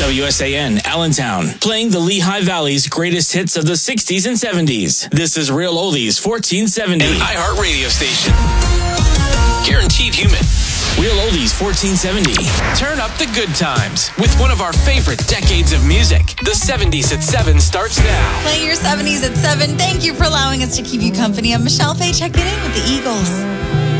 WSAN, Allentown, playing the Lehigh Valley's greatest hits of the 60s and 70s. This is Real Oldies 1470. An iHeart radio station. Guaranteed human. Real Oldies 1470. Turn up the good times with one of our favorite decades of music. The 70s at 7 starts now. Playing your 70s at 7. Thank you for allowing us to keep you company. I'm Michelle Fay checking in with the Eagles.